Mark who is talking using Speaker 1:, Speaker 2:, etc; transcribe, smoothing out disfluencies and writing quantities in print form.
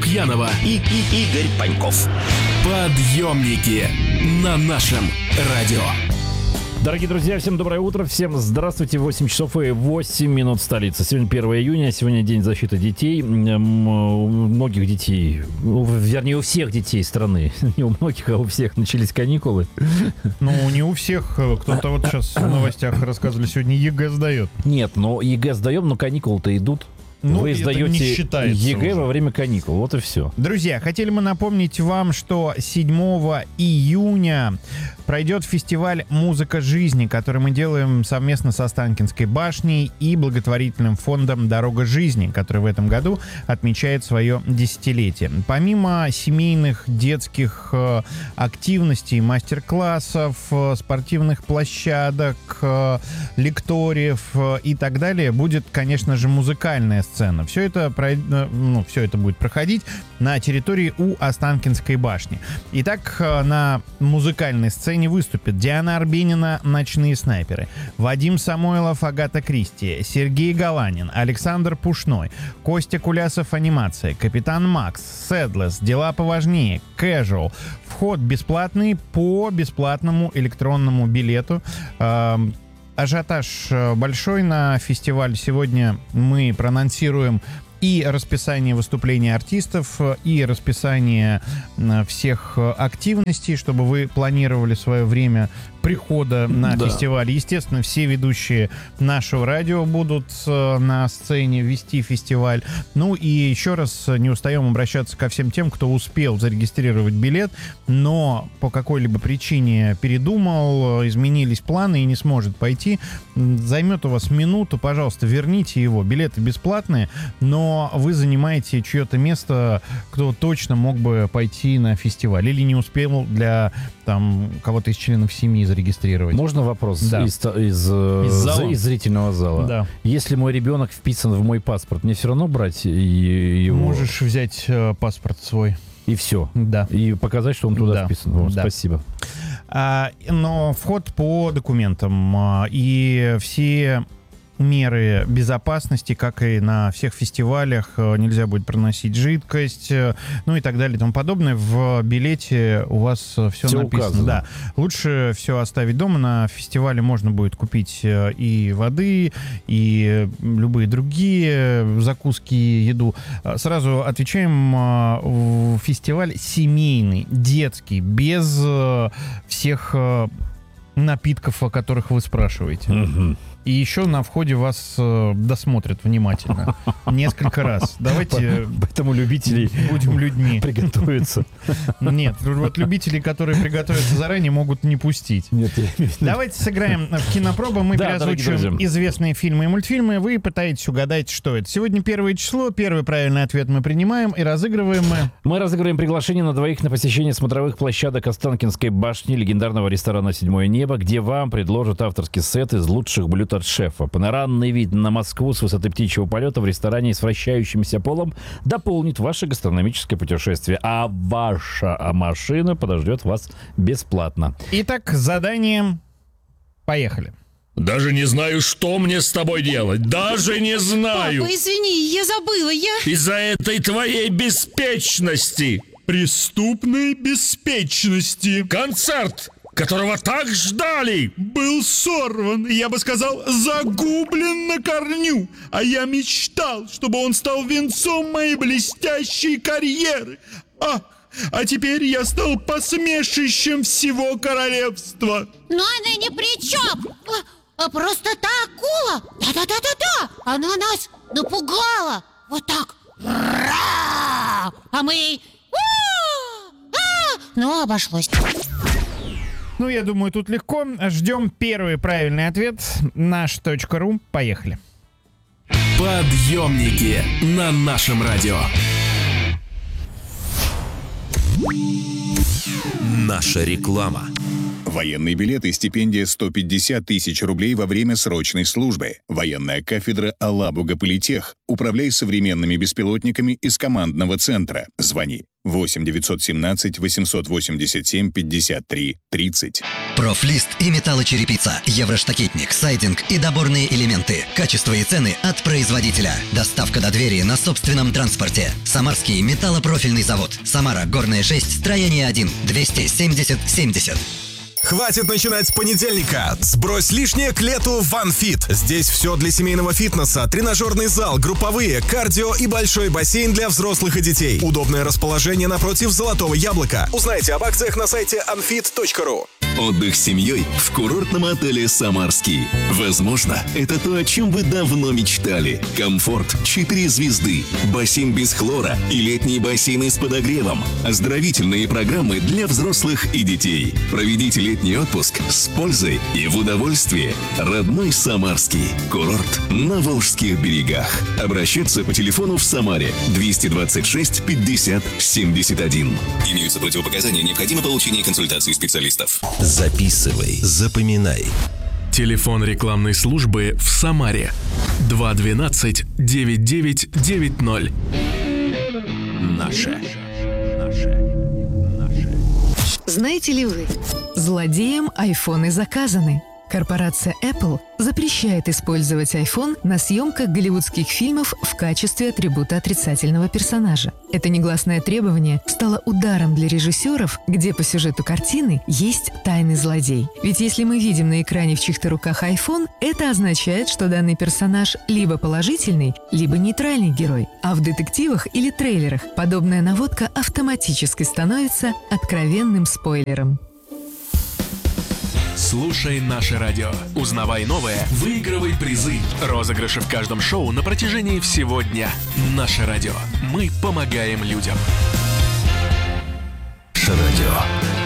Speaker 1: Лукьянова и Игорь Паньков. Подъемники на нашем радио.
Speaker 2: Дорогие друзья, всем доброе утро, всем здравствуйте. 8 часов и 8 минут столица. Сегодня 1 июня, сегодня День защиты детей. У многих детей, вернее, у всех детей страны, не у многих, а у всех начались каникулы.
Speaker 3: Ну, не у всех. Кто-то вот сейчас в новостях рассказывали, сегодня ЕГЭ сдает.
Speaker 2: Нет, но ЕГЭ сдаем, но каникулы-то идут.
Speaker 3: Ну,
Speaker 2: вы сдаете ЕГЭ
Speaker 3: уже
Speaker 2: во время каникул, вот и все.
Speaker 3: Друзья, хотели мы напомнить вам, что 7 июня пройдет фестиваль «Музыка жизни», который мы делаем совместно с Останкинской башней и благотворительным фондом «Дорога жизни», который в этом году отмечает свое десятилетие. Помимо семейных детских активностей, мастер-классов, спортивных площадок, лекториев и так далее, будет, конечно же, музыкальная сцена. Все это будет проходить на территории у Останкинской башни. Итак, на музыкальной сцене выступят Диана Арбенина «Ночные снайперы», Вадим Самойлов «Агата Кристи», Сергей Галанин, Александр Пушной, Костя Кулясов «Анимация», Капитан Макс, Седлес, «Дела поважнее», Casual. Вход бесплатный по бесплатному электронному билету. Ажиотаж большой на фестиваль. Сегодня мы проанонсируем и расписание выступлений артистов, и расписание всех активностей, чтобы вы планировали свое время прихода на фестиваль. Естественно, все ведущие нашего радио будут на сцене вести фестиваль. Ну и еще раз не устаем обращаться ко всем тем, кто успел зарегистрировать билет, но по какой-либо причине передумал, изменились планы и не сможет пойти. Займет у вас минуту, пожалуйста, верните его. Билеты бесплатные, но вы занимаете чье-то место, кто точно мог бы пойти на фестиваль или не успел для кого-то из членов семьи зарегистрировать.
Speaker 2: Можно вопрос из зрительного зала?
Speaker 3: Да.
Speaker 2: Если мой ребенок вписан в мой паспорт, мне все равно брать его?
Speaker 3: Можешь взять паспорт свой.
Speaker 2: И все?
Speaker 3: Да.
Speaker 2: И показать, что он туда вписан?
Speaker 3: Да.
Speaker 2: Спасибо.
Speaker 3: Но вход по документам и все меры безопасности, как и на всех фестивалях, нельзя будет проносить жидкость, ну и так далее и тому подобное. В билете у вас все написано.
Speaker 2: Указано.
Speaker 3: Да. Лучше все оставить дома. На фестивале можно будет купить и воды, и любые другие закуски, еду. Сразу отвечаем, фестиваль семейный, детский, без всех напитков, о которых вы спрашиваете.
Speaker 2: Угу.
Speaker 3: И еще на входе вас досмотрят внимательно. Несколько раз. Давайте...
Speaker 2: Поэтому любители
Speaker 3: будем людьми.
Speaker 2: Приготовиться.
Speaker 3: Нет, вот любители, которые приготовятся заранее, могут не пустить.
Speaker 2: Нет,
Speaker 3: давайте сыграем в кинопробу. Мы переозвучиваем известные фильмы и мультфильмы. Вы пытаетесь угадать, что это. Сегодня 1 число. Первый правильный ответ мы принимаем и разыгрываем мы.
Speaker 2: Мы разыгрываем приглашение на двоих на посещение смотровых площадок Останкинской башни, легендарного ресторана «Седьмое небо», где вам предложат авторский сет из лучших блюд от шефа. Панорамный вид на Москву с высоты птичьего полета в ресторане с вращающимся полом дополнит ваше гастрономическое путешествие, а ваша машина подождет вас бесплатно.
Speaker 3: Итак, задание. Поехали.
Speaker 4: Даже не знаю, что мне с тобой делать. Даже не знаю.
Speaker 5: Папа, извини, я забыла.
Speaker 4: Из-за этой твоей беспечности.
Speaker 6: Преступной беспечности.
Speaker 4: Концерт, которого так ждали,
Speaker 6: был сорван, я бы сказал, загублен на корню. А я мечтал, чтобы он стал венцом моей блестящей карьеры. А теперь я стал посмешищем всего королевства.
Speaker 5: Но она ни при чем. Просто та акула. Да. Она нас напугала. Вот так. А мы... Ну, обошлось.
Speaker 3: Ну, я думаю, тут легко. Ждем первый правильный ответ. Наш.ру. Поехали.
Speaker 1: Подъемники на нашем радио.
Speaker 7: Наша реклама. Военный билет и стипендия 150 тысяч рублей во время срочной службы. Военная кафедра Алабуга-Политех. Управляй современными беспилотниками из командного центра. Звони 8 917 887 53 30.
Speaker 8: Профлист и металлочерепица, евроштакетник, сайдинг и доборные элементы. Качество и цены от производителя. Доставка до двери на собственном транспорте. Самарский металлопрофильный завод. Самара, Горная 6, строение 1, 270 70.
Speaker 9: Хватит начинать с понедельника. Сбрось лишнее к лету в OneFit. Здесь все для семейного фитнеса. Тренажерный зал, групповые, кардио и большой бассейн для взрослых и детей. Удобное расположение напротив Золотого Яблока. Узнайте об акциях на сайте onfit.ru.
Speaker 1: Отдых с семьей в курортном отеле «Самарский». Возможно, это то, о чем вы давно мечтали. Комфорт 4 звезды, бассейн без хлора и летние бассейны с подогревом. Оздоровительные программы для взрослых и детей. Проведите летний отпуск с пользой и в удовольствии. Родной Самарский. Курорт на Волжских берегах. Обращаться по телефону в Самаре 226 50 71.
Speaker 10: Имеются противопоказания, необходимо получение консультации специалистов.
Speaker 11: Записывай, запоминай.
Speaker 1: Телефон рекламной службы в Самаре 212 9990.
Speaker 11: Наше.
Speaker 12: Знаете ли вы, злодеям айфоны заказаны. Корпорация Apple запрещает использовать iPhone на съемках голливудских фильмов в качестве атрибута отрицательного персонажа. Это негласное требование стало ударом для режиссеров, где по сюжету картины есть тайный злодей. Ведь если мы видим на экране в чьих-то руках iPhone, это означает, что данный персонаж либо положительный, либо нейтральный герой. А в детективах или трейлерах подобная наводка автоматически становится откровенным спойлером.
Speaker 1: Слушай наше радио. Узнавай новое, выигрывай призы. Розыгрыши в каждом шоу на протяжении всего дня. Наше радио. Мы помогаем людям.
Speaker 11: Радио.